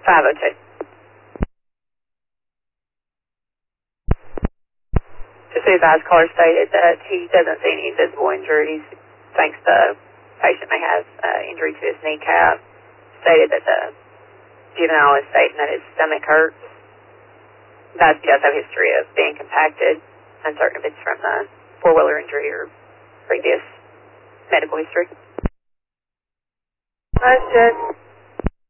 502. Just be advised, caller stated that he doesn't see any visible injuries. Thinks the patient may have injury to his kneecap. Stated that the juvenile is stating that his stomach hurts. That he does have a history of being compacted. Uncertain if it's from the four-wheeler injury or previous medical history. Nice check.